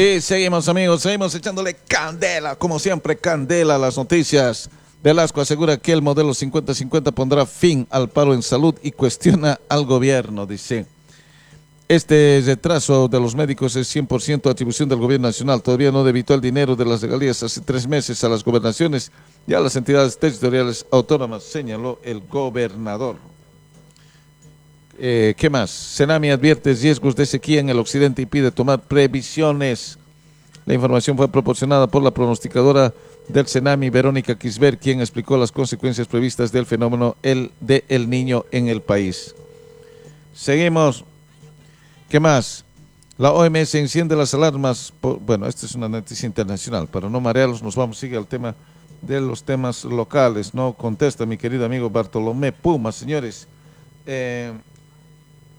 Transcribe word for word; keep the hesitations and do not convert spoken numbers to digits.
Y seguimos, amigos, seguimos echándole candela, como siempre, candela a las noticias. Velasco asegura que el modelo cincuenta cincuenta pondrá fin al paro en salud y cuestiona al gobierno, dice. Este retraso de los médicos es cien por ciento atribución del gobierno nacional. Todavía no debitó el dinero de las regalías hace tres meses a las gobernaciones y a las entidades territoriales autónomas, señaló el gobernador. Eh, ¿Qué más? Senami advierte riesgos de sequía en el occidente y pide tomar previsiones. La información fue proporcionada por la pronosticadora del Senami, Verónica Quisber, quien explicó las consecuencias previstas del fenómeno el, de El Niño en el país. Seguimos. ¿Qué más? La O M S enciende las alarmas. Por, bueno, esta es una noticia internacional. Para no marearlos, nos vamos a seguir al tema de los temas locales. No contesta mi querido amigo Bartolomé Puma, señores. Eh...